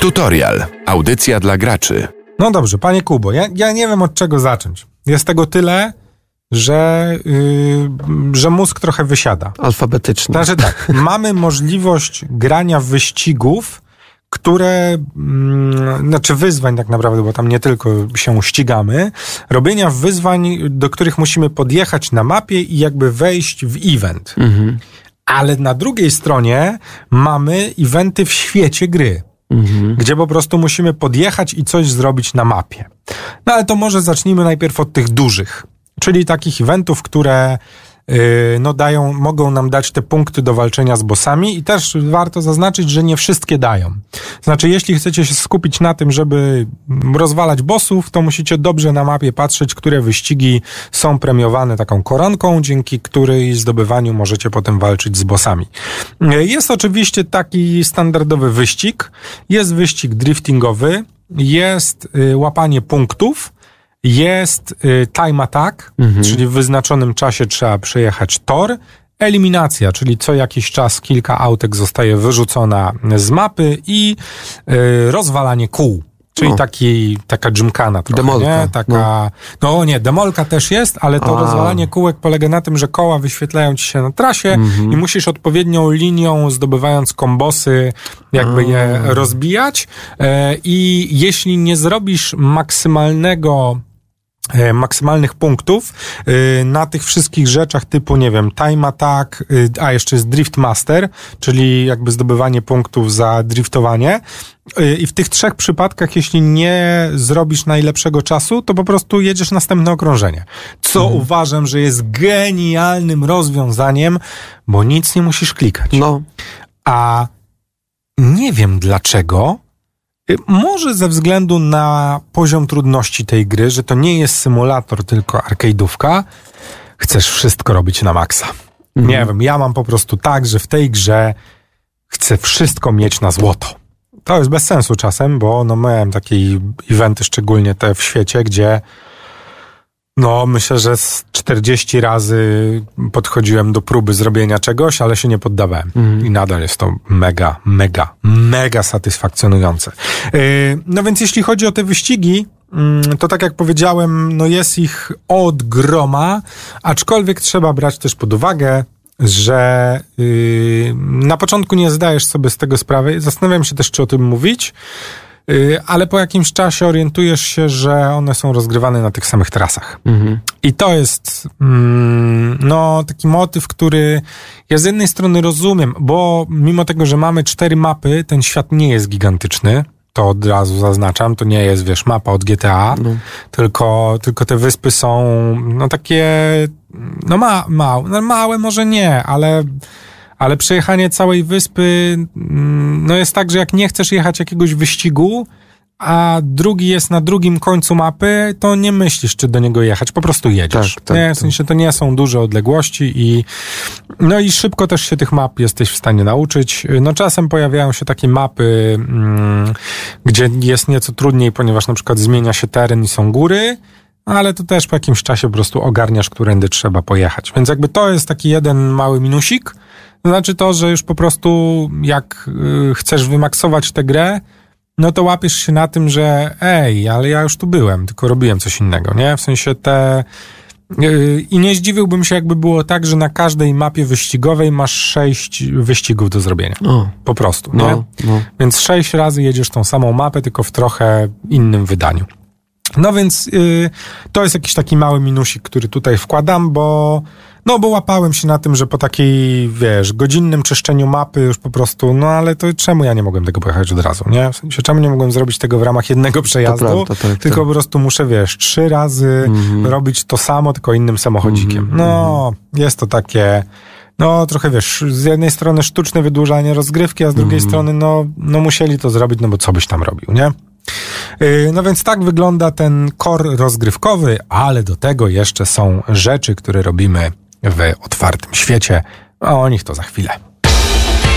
Tutorial. Audycja dla graczy. No dobrze, panie Kubo, ja nie wiem od czego zacząć. Jest tego tyle, że mózg trochę wysiada. Alfabetyczny. Znaczy tak, mamy możliwość grania wyścigów, które, znaczy wyzwań tak naprawdę, bo tam nie tylko się ścigamy, robienia wyzwań, do których musimy podjechać na mapie i jakby wejść w event. Mhm. Ale na drugiej stronie mamy eventy w świecie gry. Gdzie po prostu musimy podjechać i coś zrobić na mapie. No ale to może zacznijmy najpierw od tych dużych, czyli takich eventów, które mogą nam dać te punkty do walczenia z bossami i też warto zaznaczyć, że nie wszystkie dają. Znaczy, jeśli chcecie się skupić na tym, żeby rozwalać bossów, to musicie dobrze na mapie patrzeć, które wyścigi są premiowane taką koronką, dzięki której zdobywaniu możecie potem walczyć z bossami. Jest oczywiście taki standardowy wyścig, jest wyścig driftingowy, jest łapanie punktów, jest time attack, czyli w wyznaczonym czasie trzeba przejechać tor, eliminacja, czyli co jakiś czas kilka autek zostaje wyrzucona z mapy i rozwalanie kół, czyli taka gymkana trochę, demolka, nie? Taka, demolka też jest, ale to rozwalanie kółek polega na tym, że koła wyświetlają ci się na trasie i musisz odpowiednią linią, zdobywając kombosy, jakby je rozbijać i jeśli nie zrobisz maksymalnych punktów na tych wszystkich rzeczach typu, nie wiem, time attack, a jeszcze jest drift master, czyli jakby zdobywanie punktów za driftowanie. I w tych 3 przypadkach, jeśli nie zrobisz najlepszego czasu, to po prostu jedziesz następne okrążenie. Co uważam, że jest genialnym rozwiązaniem, bo nic nie musisz klikać. No. A nie wiem dlaczego. Może ze względu na poziom trudności tej gry, że to nie jest symulator, tylko arcade'ówka, chcesz wszystko robić na maksa. Nie wiem, ja mam po prostu tak, że w tej grze chcę wszystko mieć na złoto. To jest bez sensu czasem, bo miałem takie eventy, szczególnie te w świecie, gdzie myślę, że z 40 razy podchodziłem do próby zrobienia czegoś, ale się nie poddawałem. I nadal jest to mega satysfakcjonujące. No więc jeśli chodzi o te wyścigi, to tak jak powiedziałem, jest ich od groma, aczkolwiek trzeba brać też pod uwagę, że na początku nie zdajesz sobie z tego sprawy. Zastanawiam się też, czy o tym mówić, ale po jakimś czasie orientujesz się, że one są rozgrywane na tych samych trasach. I to jest taki motyw, który ja z jednej strony rozumiem, bo mimo tego, że mamy 4 mapy, ten świat nie jest gigantyczny. To od razu zaznaczam, to nie jest, mapa od GTA, tylko te wyspy są, takie, małe może nie, ale przejechanie całej wyspy, jest tak, że jak nie chcesz jechać jakiegoś wyścigu, a drugi jest na drugim końcu mapy, to nie myślisz, czy do niego jechać, po prostu jedziesz. W sensie to nie są duże odległości i szybko też się tych map jesteś w stanie nauczyć. Czasem pojawiają się takie mapy, gdzie jest nieco trudniej, ponieważ na przykład zmienia się teren i są góry, ale to też po jakimś czasie po prostu ogarniasz, którędy trzeba pojechać. Więc jakby to jest taki jeden mały minusik. Znaczy to, że już po prostu jak chcesz wymaksować tę grę, to łapiesz się na tym, że ale ja już tu byłem, tylko robiłem coś innego, nie? W sensie i nie zdziwiłbym się, jakby było tak, że na każdej mapie wyścigowej masz 6 wyścigów do zrobienia. Po prostu, nie? Więc 6 razy jedziesz tą samą mapę, tylko w trochę innym wydaniu. Więc to jest jakiś taki mały minusik, który tutaj wkładam, bo łapałem się na tym, że po takiej, godzinnym czyszczeniu mapy już po prostu, ale to czemu ja nie mogłem tego pojechać od razu, nie? W sensie, czemu nie mogłem zrobić tego w ramach jednego przejazdu, tylko po prostu muszę, 3 razy robić to samo, tylko innym samochodzikiem. Jest to takie, trochę, z jednej strony sztuczne wydłużanie rozgrywki, a z drugiej strony, musieli to zrobić, bo co byś tam robił, nie? Więc tak wygląda ten core rozgrywkowy, ale do tego jeszcze są rzeczy, które robimy w otwartym świecie, a o nich to za chwilę.